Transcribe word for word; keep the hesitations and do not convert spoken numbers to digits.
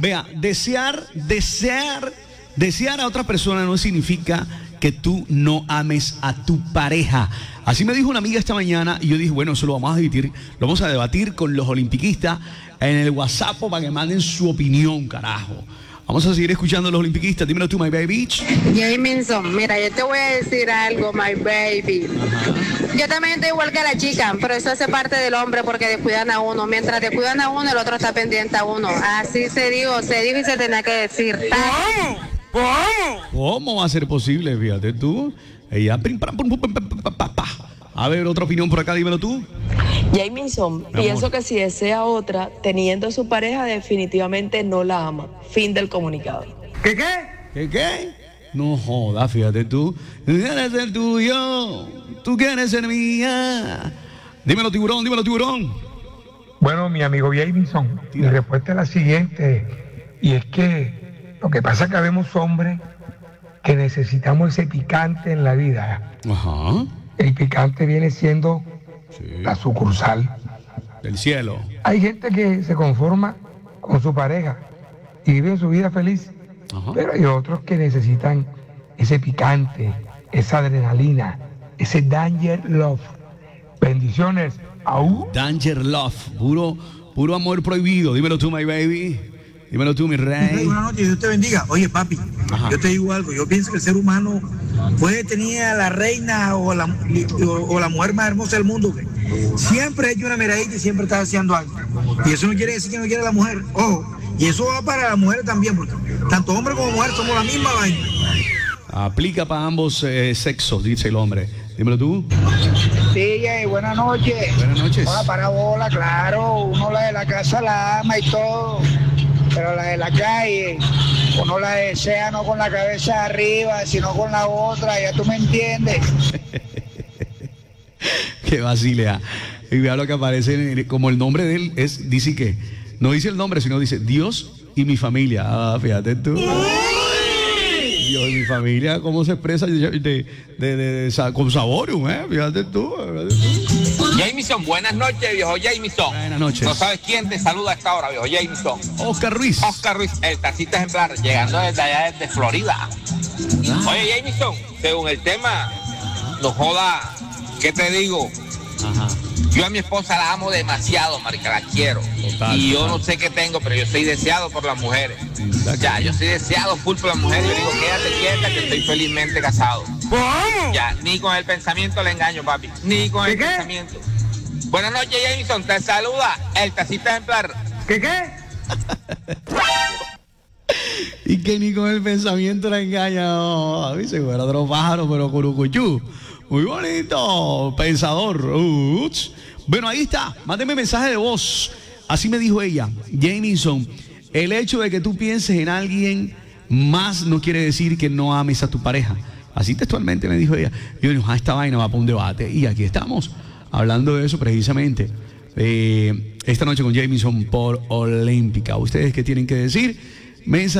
vea, desear, desear, desear a otra persona no significa que tú no ames a tu pareja. Así me dijo una amiga esta mañana y yo dije, bueno, eso lo vamos a debatir, lo vamos a debatir con los olimpiquistas en el WhatsApp para que manden su opinión, carajo. Vamos a seguir escuchando a los olimpiquistas. Dímelo tú, my baby. Jameson, mira, yo te voy a decir algo, my baby. Ajá. Yo también estoy igual que la chica, pero eso hace parte del hombre porque descuidan a uno. Mientras descuidan a uno, el otro está pendiente a uno. Así se dijo, se dijo y se tenía que decir. ¿Cómo? ¿Cómo? ¿Cómo va a ser posible? Fíjate tú. Ella... A ver, otra opinión por acá, dímelo tú. Jameson, pienso que si desea otra, teniendo a su pareja, definitivamente no la ama. Fin del comunicado. ¿Qué qué? ¿Qué qué? No jodas, fíjate tú. Tú quieres ser tuyo, tú quieres ser mía. Dímelo, tiburón, dímelo, tiburón. Bueno, mi amigo Jameson, mi respuesta es la siguiente. Y es que lo que pasa es que habemos hombres que necesitamos ese picante en la vida. Ajá. El picante viene siendo sí. la sucursal del cielo. Hay gente que se conforma con su pareja y vive su vida feliz. Ajá. Pero hay otros que necesitan ese picante, esa adrenalina, ese danger love. Bendiciones. Au. Danger love, puro, puro amor prohibido. Dímelo tú, my baby. Dímelo tú, mi rey. Buenas noches, Dios te bendiga. Oye, papi, Ajá. yo te digo algo. Yo pienso que el ser humano puede tener a la reina o la, o, o la mujer más hermosa del mundo. Siempre ha hecho una miradita y siempre está haciendo algo. Y eso no quiere decir que no quiere a la mujer. Ojo, y eso va para las mujeres también, porque tanto hombre como mujer somos la misma vaina. Aplica para ambos eh, sexos, dice el hombre. Dímelo tú. D J, buenas noches. Buenas noches. Hola, para bola, claro. Uno la de la casa la ama y todo. Pero la de la calle, uno la desea no con la cabeza arriba, sino con la otra, ya tú me entiendes. Qué vacilea. Y vea lo que aparece, como el nombre de él es, dice que, no dice el nombre, sino dice Dios y mi familia. Ah, fíjate tú. Dios y mi familia, cómo se expresa de, de, de, de, de, con saborium, ¿eh? Fíjate tú, fíjate tú. Jameson, buenas noches, viejo Jameson. Buenas noches. No sabes quién te saluda a esta hora, viejo Jameson. Oscar Ruiz. Oscar Ruiz, el taxista ejemplar, llegando desde allá desde Florida. Ah. Oye, Jameson, según el tema, no joda, ¿qué te digo? Ajá. Yo a mi esposa la amo demasiado, marica, la quiero. Total, y yo total. no sé qué tengo, pero yo soy deseado por las mujeres. Ya, yo soy deseado full por las mujeres. Yo digo, quédate quieta que estoy felizmente casado. ¿Cómo? Ya, ni con el pensamiento le engaño, papi. Ni con el qué? pensamiento. Buenas noches, Jameson. Te saluda el taxista ejemplar. ¿Qué qué? Y que ni con el pensamiento la engaña. No, a mí se fuera otro pájaro, pero curucuchú. Muy bonito, pensador. Uch. Bueno, ahí está. Mándeme mensaje de voz. Así me dijo ella, Jameson. El hecho de que tú pienses en alguien más no quiere decir que no ames a tu pareja. Así textualmente me dijo ella. Yo digo, ah, esta vaina va para un debate. Y aquí estamos, hablando de eso precisamente. Eh, esta noche con Jameson por Olímpica. ¿Ustedes qué tienen que decir? Mensaje.